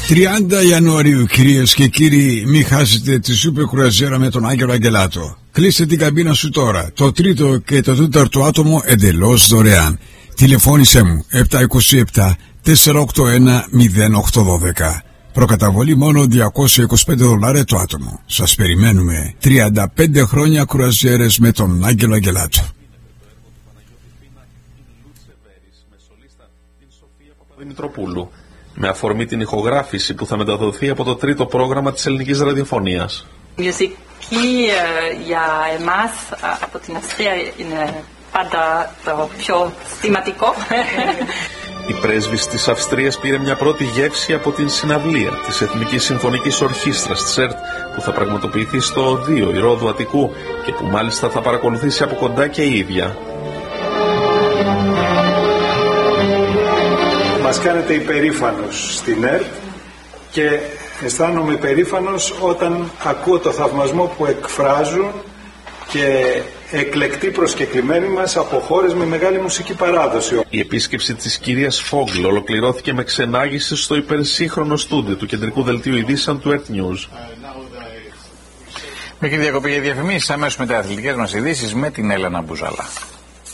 30 Ιανουαρίου, κυρίες και κύριοι, μην χάσετε τη σούπερ κρουαζιέρα με τον Άγγελο Αγγελάτο. Κλείστε την καμπίνα σου τώρα. Το τρίτο και το τέταρτο άτομο εντελώς δωρεάν. Τηλεφώνησέ μου 727 481 0812. Προκαταβολή μόνο $225 το άτομο. Σας περιμένουμε. 35 χρόνια κρουαζιέρες με τον Άγγελο Αγγελάτο. Δημητροπούλου, με αφορμή την ηχογράφηση που θα μεταδοθεί από το τρίτο πρόγραμμα της ελληνικής ραδιοφωνίας. Μουσική για εμάς από την Αυστρία είναι πάντα το πιο σημαντικό. Η πρέσβης της Αυστρίας πήρε μια πρώτη γεύση από την συναυλία της Εθνικής Συμφωνικής Ορχήστρας της ΕΡΤ που θα πραγματοποιηθεί στο Οδείο Ηρώδου Αττικού και που μάλιστα θα παρακολουθήσει από κοντά και η ίδια. Μας κάνετε υπερήφανος στην ΕΡΤ και αισθάνομαι υπερήφανος όταν ακούω το θαυμασμό που εκφράζουν και εκλεκτοί προσκεκλημένοι μας από χώρες με μεγάλη μουσική παράδοση. Η επίσκεψη της κυρίας Φόγκλ ολοκληρώθηκε με ξενάγηση στο υπερσύγχρονο στούντιο του κεντρικού δελτίου ειδήσεων του Earth News. Μικρή διακοπή για διαφημίσεις, αμέσως μετά αθλητικές μας ειδήσεις με την Έλενα Μπουζαλά.